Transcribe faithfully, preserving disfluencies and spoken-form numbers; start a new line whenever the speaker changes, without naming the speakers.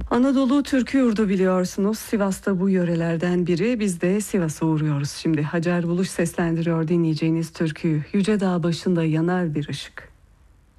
Anadolu türkü yurdu biliyorsunuz. Sivas'ta bu yörelerden biri. Biz de Sivas'a uğruyoruz şimdi. Hacer Buluş seslendiriyor dinleyeceğiniz türküyü. Yüce Dağ başında yanar bir ışık.